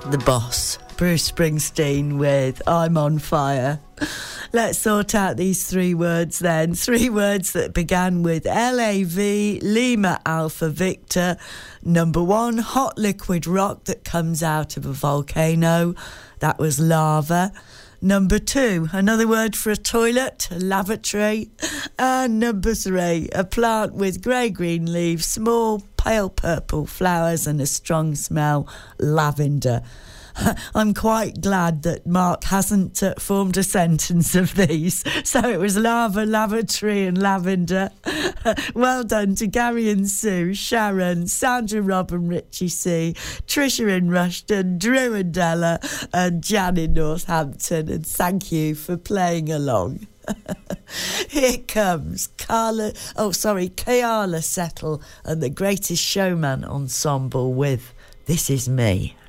The boss, Bruce Springsteen, with I'm on Fire. Let's sort out these three words then. Three words that began with LAV, Lima Alpha Victor. Number one, hot liquid rock that comes out of a volcano. That was lava. Number two, another word for a toilet, a lavatory. And number three, a plant with grey-green leaves, small pale purple flowers and a strong smell, lavender. I'm quite glad that Mark hasn't formed a sentence of these. So it was lava, lavatory and lavender. Well done to Gary and Sue, Sharon, Sandra, Rob and Richie C, Tricia in Rushden, Drew and Della and Jan in Northampton. And thank you for playing along. Here comes Kayala Settle and the Greatest Showman Ensemble with This Is Me.